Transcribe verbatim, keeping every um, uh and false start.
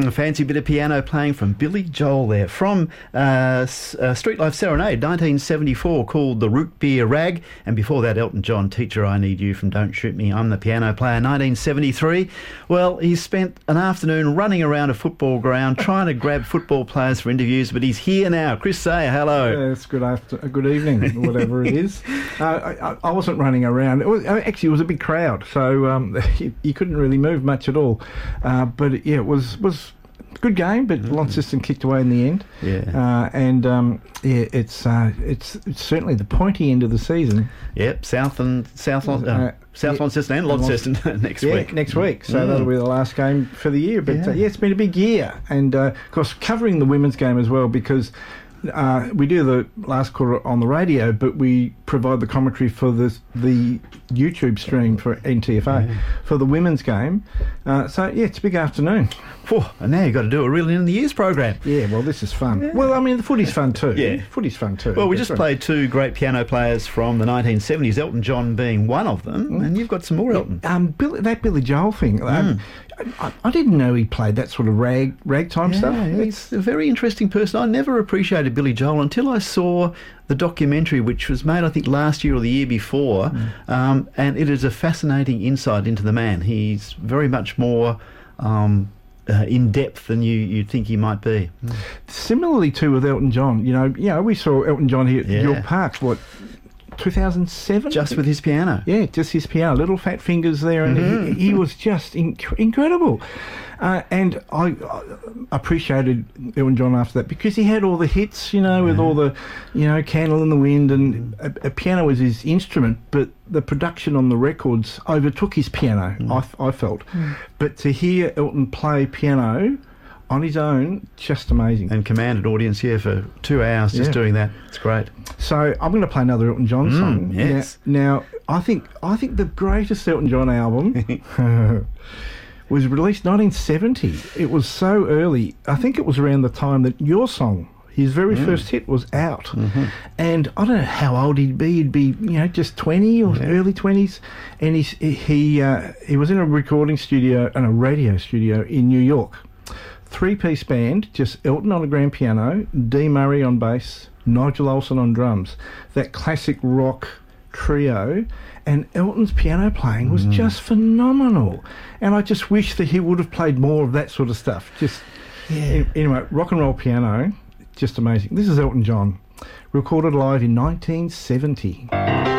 Mm, a fancy bit of piano playing from Billy Joel there. From uh, S- uh, Street Life Serenade, nineteen seventy-four, called The Root Beer Rag. And before that, Elton John, Teacher, I Need You, from Don't Shoot Me, I'm the Piano Player, nineteen seventy-three. Well, he's spent an afternoon running around a football ground trying to grab football players for interviews, but he's here now. Chris Sayer, hello. Yeah, it's good after, good evening, whatever it is. Uh, I, I wasn't running around. It was, actually, it was a big crowd, so um, you, you couldn't really move much at all. Uh, but yeah, it was was a good game, but mm. Launceston kicked away in the end. Yeah, uh, and um, yeah, it's, uh, it's it's certainly the pointy end of the season. Yep, South and South uh, uh, South yeah, Launceston and Launceston next yeah, week. next week. So mm. that'll be the last game for the year. But yeah, uh, yeah it's been a big year, and uh, of course covering the women's game as well, because Uh, we do the last quarter on the radio, but we provide the commentary for the the YouTube stream for N T F A yeah. for the women's game. Uh, so yeah, it's a big afternoon. Whew, and now you've got to do a real in the years program. Yeah, well, this is fun. Yeah. Well, I mean, the footy's fun too. Yeah, footy's fun too. Well, we That's just right. played two great piano players from the nineteen seventies, Elton John being one of them, mm. and you've got some more Elton. Um, Bill, that Billy Joel thing. Mm. Um, I, I didn't know he played that sort of rag ragtime yeah, stuff. He's a very interesting person. I never appreciated Billy Joel until I saw the documentary, which was made, I think, last year or the year before, mm. um, and it is a fascinating insight into the man. He's very much more um, uh, in depth than you you'd think he might be. Mm. Similarly, too, with Elton John. You know, you know, we saw Elton John here at yeah. York Park. What? two thousand seven? Just with his piano. Yeah, just his piano. Little fat fingers there, and mm-hmm. he, he was just inc- incredible. Uh, and I, I appreciated Elton John after that, because he had all the hits, you know, yeah. with all the, you know, Candle in the Wind, and a, a piano was his instrument, but the production on the records overtook his piano, mm. I, I felt. Mm. But to hear Elton play piano on his own, just amazing. And commanded audience here for two hours just yeah. doing that. It's great. So I'm going to play another Elton John mm, song. Yes. Now, now, I think I think the greatest Elton John album was released nineteen seventy. It was so early. I think it was around the time that Your Song, his very mm. first hit, was out. Mm-hmm. And I don't know how old he'd be. He'd be, you know, just twenty or yeah. early twenties. And he's, he uh, he was in a recording studio and a radio studio in New York. Three-piece band, just Elton on a grand piano, Dee Murray on bass, Nigel Olsson on drums. That classic rock trio. And Elton's piano playing was mm. just phenomenal. And I just wish that he would have played more of that sort of stuff. Just yeah. Anyway, rock and roll piano, just amazing. This is Elton John, recorded live in nineteen seventy.